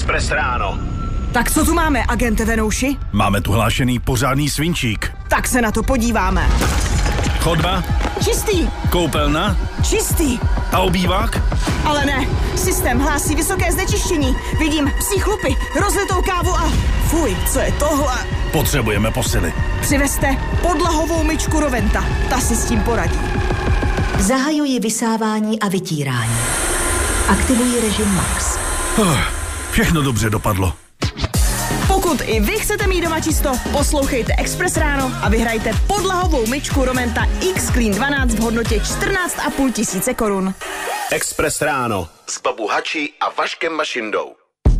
Express ráno. Tak co tu máme, agente Venouši? Máme tu hlášený pořádný svinčík. Tak se na to podíváme. Chodba? Čistý. Koupelna? Čistý. A obývák? Ale ne, systém hlásí vysoké znečištění. Vidím psí chlupy, rozlitou kávu a... Fuj, co je tohle? Potřebujeme posily. Přivezte podlahovou myčku Roventa, ta si s tím poradí. Zahajuji vysávání a vytírání. Aktivuji režim Max. Všechno dobře dopadlo. Pokud i vy chcete mít doma sto, poslouchejte Express ráno a vyhrajte podlahovou myčku Roventa X-Clean 12 v hodnotě 14 500 korun. Express ráno s Babu Hačí a Vaškem Mašindou.